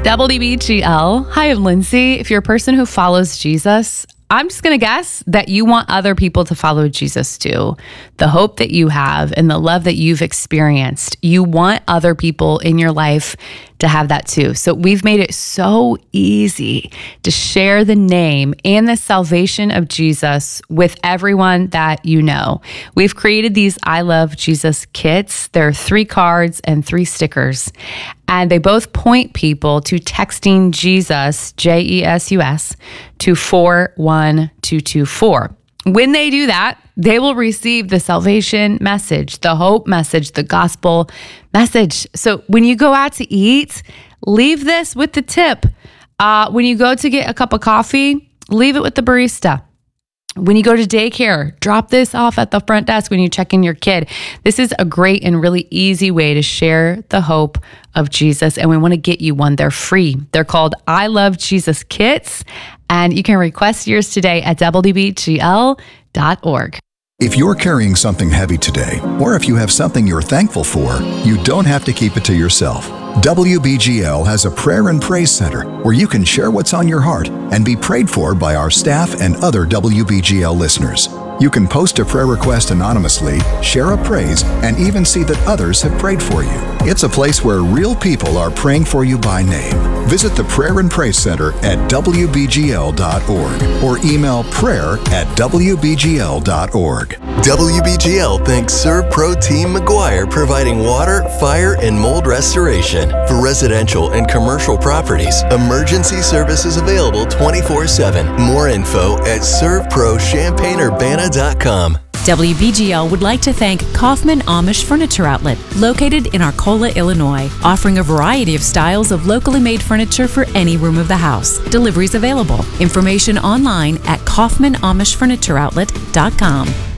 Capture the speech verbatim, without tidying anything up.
W D B G L. Hi, I'm Lindsay. If you're a person who follows Jesus, I'm just going to guess that you want other people to follow Jesus too. The hope that you have and the love that you've experienced, you want other people in your life to have that too. So we've made it so easy to share the name and the salvation of Jesus with everyone that you know. We've created these I Love Jesus kits. There are three cards and three stickers, and they both point people to texting Jesus, J E S U S, to four one two two four. When they do that, they will receive the salvation message, the hope message, the gospel message. So when you go out to eat, leave this with the tip. Uh, when you go to get a cup of coffee, leave it with the barista. When you go to daycare, drop this off at the front desk when you check in your kid. This is a great and really easy way to share the hope of Jesus, and we want to get you one. They're free. They're called I Love Jesus Kits, and you can request yours today at W D B G L dot org. If you're carrying something heavy today, or if you have something you're thankful for, you don't have to keep it to yourself. W B G L has a prayer and praise center where you can share what's on your heart and be prayed for by our staff and other W B G L listeners. You can post a prayer request anonymously, share a praise, and even see that others have prayed for you. It's a place where real people are praying for you by name. Visit the Prayer and Praise Center at W B G L dot org or email prayer at W B G L dot org. W B G L thanks ServPro Team McGuire, providing water, fire, and mold restoration for residential and commercial properties. Emergency services available twenty-four seven. More info at serve pro champaign urbana dot com. W B G L would like to thank Kaufman Amish Furniture Outlet, located in Arcola, Illinois, offering a variety of styles of locally made furniture for any room of the house. Deliveries available. Information online at kaufman amish furniture outlet dot com.